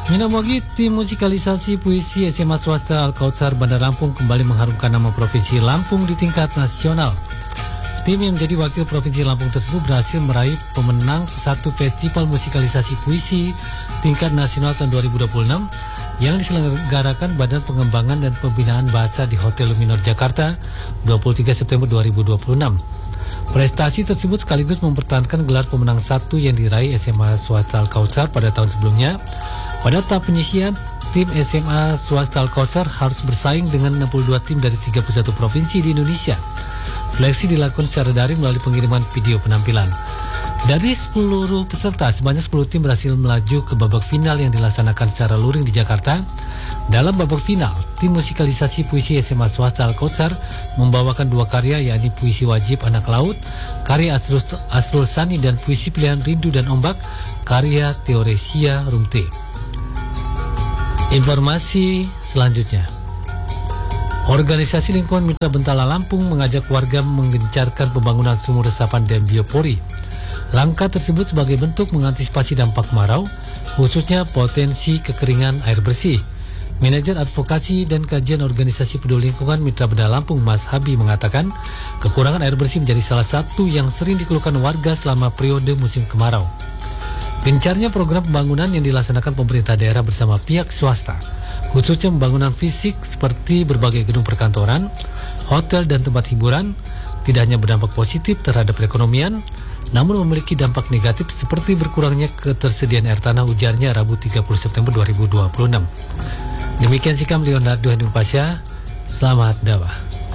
Minamogi, tim musikalisasi puisi SMA swasta Al-Kautsar Bandar Lampung kembali mengharumkan nama Provinsi Lampung di tingkat nasional. Tim yang menjadi wakil Provinsi Lampung tersebut berhasil meraih pemenang satu festival musikalisasi puisi tingkat nasional tahun 2026 yang diselenggarakan Badan Pengembangan dan Pembinaan Bahasa di Hotel Luminor Jakarta 23 September 2026. Prestasi tersebut sekaligus mempertahankan gelar pemenang satu yang diraih SMA swasta Al-Kautsar pada tahun sebelumnya. Pada tahap penyisian, tim SMA swasta Al-Kautsar harus bersaing dengan 62 tim dari 31 provinsi di Indonesia. Seleksi dilakukan secara daring melalui pengiriman video penampilan. Dari 10 peserta, sebanyak 10 tim berhasil melaju ke babak final yang dilaksanakan secara luring di Jakarta. Dalam babak final, tim musikalisasi puisi SMA swasta Al-Kautsar membawakan dua karya, yakni puisi wajib Anak Laut, karya Asrul Sani, dan puisi pilihan Rindu dan Ombak, karya Teoresia Rumte. Informasi selanjutnya. Organisasi Lingkungan Mitra Bentala Lampung mengajak warga menggencarkan pembangunan sumur resapan dan biopori. Langkah tersebut sebagai bentuk mengantisipasi dampak kemarau, khususnya potensi kekeringan air bersih. Manajer Advokasi dan Kajian Organisasi Peduli Lingkungan Mitra Bentala Lampung, Mas Habi, mengatakan kekurangan air bersih menjadi salah satu yang sering dikeluhkan warga selama periode musim kemarau. Gencarnya program pembangunan yang dilaksanakan pemerintah daerah bersama pihak swasta, khususnya pembangunan fisik seperti berbagai gedung perkantoran, hotel, dan tempat hiburan, tidak hanya berdampak positif terhadap perekonomian, namun memiliki dampak negatif seperti berkurangnya ketersediaan air tanah, ujarnya Rabu 30 September 2026. Demikian sikap Leonardo Hadi Pasha, selamat dakwah.